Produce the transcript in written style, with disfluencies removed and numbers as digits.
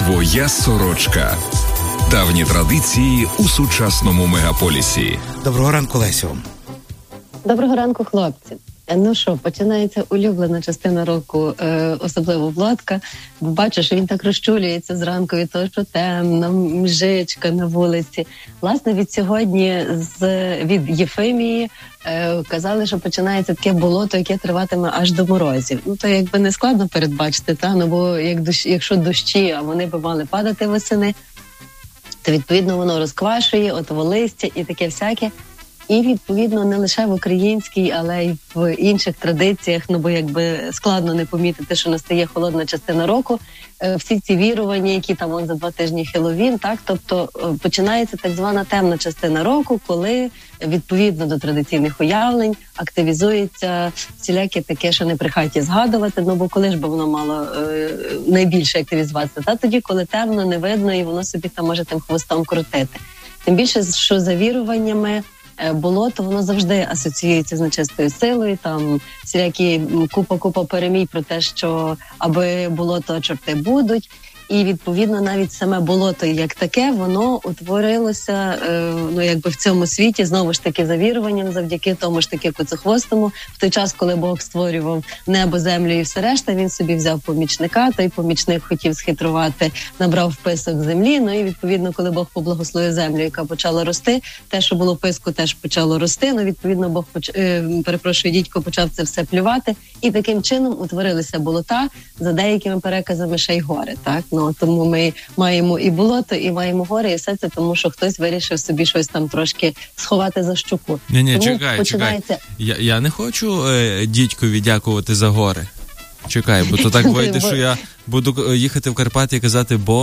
Твоя сорочка. Давні традиції у сучасному мегаполісі. Доброго ранку, Лесю. Доброго ранку, хлопці. Ну що, починається улюблена частина року, особливо Владка. Бо бачиш, він так розчулюється зранку від того, що темно, мжичка на вулиці. Власне, від сьогодні від Єфимії казали, що починається таке болото, яке триватиме аж до морозів. Ну, то якби не складно передбачити, ну, бо якщо дощі, а вони б мали падати восени, то відповідно воно розквашує, листя і таке всяке. І, відповідно, не лише в українській, але й в інших традиціях, бо якби складно не помітити, що настає холодна частина року. Всі ці вірування, які там за 2 тижні Хеллоуін, так, тобто починається так звана темна частина року, коли, відповідно до традиційних уявлень, активізується всіляке таке, що не при хаті згадувати, бо коли ж би воно мало найбільше активізуватися? Та тоді, коли темно, не видно, і воно собі там може тим хвостом крутити. Тим більше, що за віруваннями, болото, воно завжди асоціюється з нечистою силою, там всілякі купа перемій про те, що аби болото, чорти будуть. І, відповідно, навіть саме болото як таке, воно утворилося, якби в цьому світі, знову ж таки, за віруванням, завдяки тому ж таки Куцехвостому. В той час, коли Бог створював небо, землю і все решта, він собі взяв помічника, той помічник хотів схитрувати, набрав в писок землі, і, відповідно, коли Бог поблагословив землю, яка почала рости, те, що було в писку, теж почало рости, відповідно, Бог, дідько почав це все плювати, і таким чином утворилися болота, за деякими переказами ще й гори, так? Тому ми маємо і болото, і маємо гори, і все це тому, що хтось вирішив собі щось там трошки сховати за щуку. Ні, чекай. Я не хочу дідькові дякувати за гори. Чекай, бо то так вийде, що я буду їхати в Карпати і казати: